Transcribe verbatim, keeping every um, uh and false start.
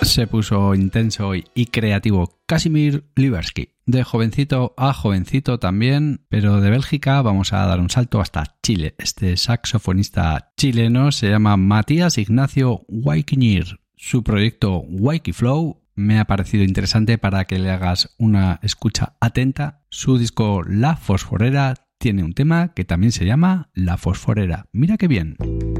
se puso intenso y creativo Casimir Libersky. De jovencito a jovencito también, pero de Bélgica vamos a dar un salto hasta Chile. Este saxofonista chileno se llama Matías Ignacio Waikiñir. Su proyecto Waikiflow me ha parecido interesante para que le hagas una escucha atenta. Su disco La Fosforera tiene un tema que también se llama La Fosforera. Mira qué bien.